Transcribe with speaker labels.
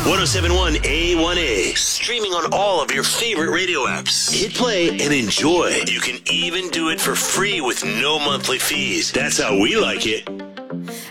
Speaker 1: 1071 A1A. Streaming on all of your favorite radio apps. Hit play and enjoy. You can even do it for free with no monthly fees. That's how we like it.